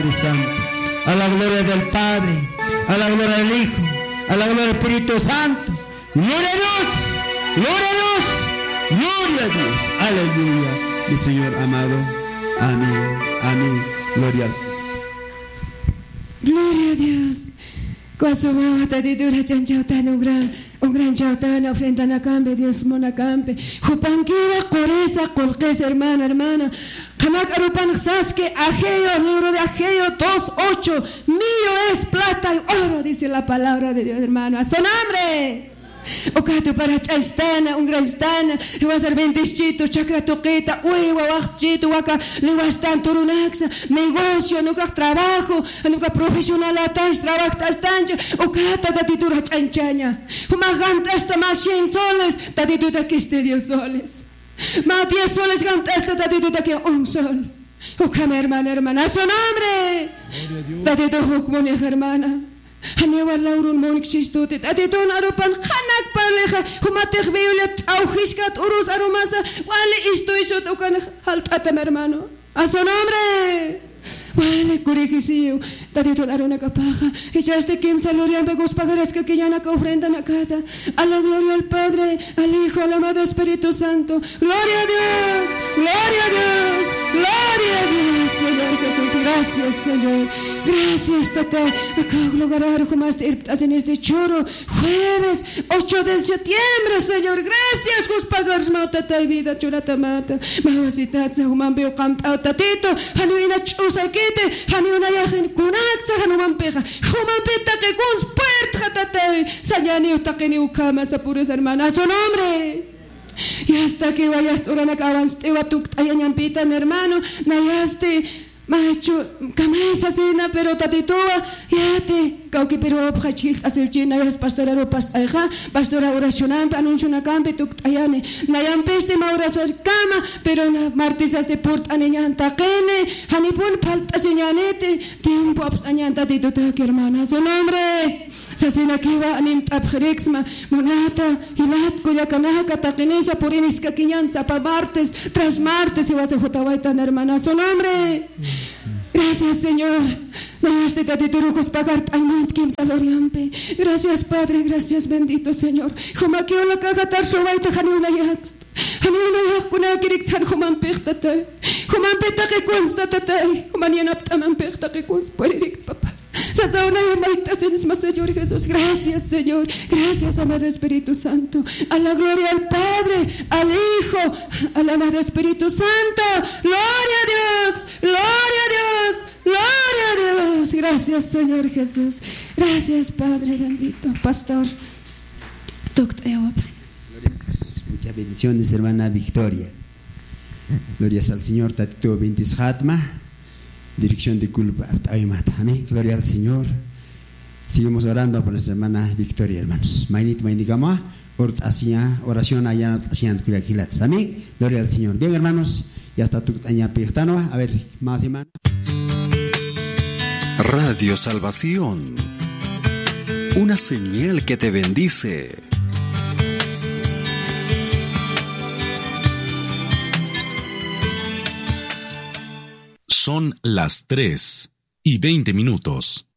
Santo, a la gloria del Padre, a la gloria del Hijo, a la gloria del Espíritu Santo. Gloria a Dios, gloria a Dios, gloria a Dios. Aleluya, mi Señor amado. Amén, amén. Gloria al Señor. Gloria a Dios. Cuasumaba tadidura chanchautan un gran chautan ofrenda na campe, Dios mona campe. Jupanquiva, coreza, colques, hermana. Kanak arupan saske, Ageo, libro de Ageo 2:8. Mío es plata y oro, dice la palabra de Dios, hermano. A su nombre. Okato para chastana, un gran stana, y va a ser bendecido, chakra toqueta, uiwa, wachito, waka, liwastan, turunaxa, negocio, nunca trabajo, nunca profesional atas, trabajo tastancha, okata, tatitura chanchaña, humaganta hasta más 100 soles, tatituta que esté 10 soles, más 10 soles ganta hasta tatituta que 1 sol. Okame, hermana, a su nombre, tatito hukmone, hermana. Hanewa laurun monik chistote ateton arupan khanak paleja humatech violet auhiskat urus aromasa wale isto tocan haltata hermano a su nombre vale curigisiu tatito arona capaja echaste kim salorian begos pagares que ya na ofrenda na cada a la gloria al Padre al Hijo al amado Espíritu Santo. Gloria a Dios, gloria a Dios, gloria a Dios, Señor Jesús. Gracias, Señor. Gracias, tata. Acá lograr como en este choro jueves 8 de septiembre, Señor. Gracias, Jus pagar mata vida chorata mata. Mawasitat sa humambeo campa tatito. Hanuina chusa kite, hanuina yahin kunaksa hanuman peja. Humampita que guns puerta tata. Sayani utakeni ukama sa puros hermanas. A su nombre. Y hasta que vayas ahora na avance te va tu ayañampita hermano. Nayaste macho camisa sina pero tatitoa yate cauque pero obhachil aserchina yas pastora ro pastora oracionan anuncio na campe tu ayane nayam peste mauraso cama pero na martisas de port aneñanta kene hanipun falta señanete tiempo añanta de tota que hermana su nombre sasina kiwa anim taphrexma monata hilat kuya kanaka takinesa por iniska kinyansa pa martes tras martes y vas a jotawaita hermana su nombre. Gracias, Señor. Este tatiturucos pagar taimant kim saloriampe. Gracias, Padre. Gracias, bendito Señor. Jumaqueo la caga tar sobaita hanuna yak. Hanuna yak kuna kirik san juman pechtate. Juman peta que consta tate. Humaniana taman pechta que consta pueririk papa. Sasauna yamaita senisma, Señor Jesús. Gracias, Señor. Gracias, amado Espíritu Santo. A la gloria al Padre, al Hijo, al amado Espíritu Santo. Gloria a Dios. Gloria a Dios. Gloria a Dios. Gracias, Señor Jesús. Gracias, Padre bendito. Pastor. Muchas bendiciones, hermana Victoria. Glorias al Señor. Tatito Bentis Hatma. Dirección de culpa. Amén. Gloria al Señor. Seguimos orando por nuestra hermana Victoria, hermanos. Mainit mainigama. Oración allá. Amén. Gloria al Señor. Bien, hermanos. Ya está tu aña pijtano. A ver, más hermanos. Radio Salvación. Una señal que te bendice. Son las 3:20.